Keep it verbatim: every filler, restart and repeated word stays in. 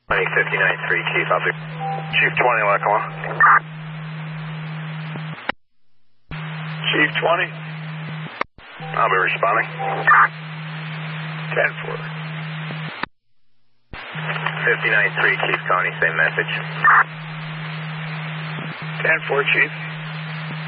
fifty-nine three, Chief. I'll be... Chief twenty, Lackawanna. Chief twenty. I'll be responding. ten four. fifty-nine three, Chief Connie, same message. ten four, Chief.